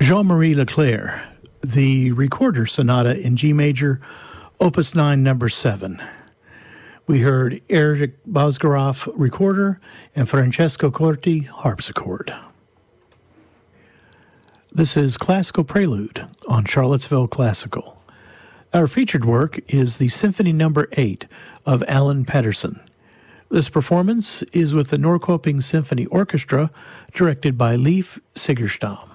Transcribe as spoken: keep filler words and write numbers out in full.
Jean-Marie Leclerc, the Recorder Sonata in G major, Opus nine, number seven. We heard Eric Bozgaroff, recorder, and Francesco Corti, harpsichord. This is Classical Prelude on Charlottesville Classical. Our featured work is the Symphony Number eight of Alan Paterson. This performance is with the Norrköping Symphony Orchestra, directed by Leif Sigerstam.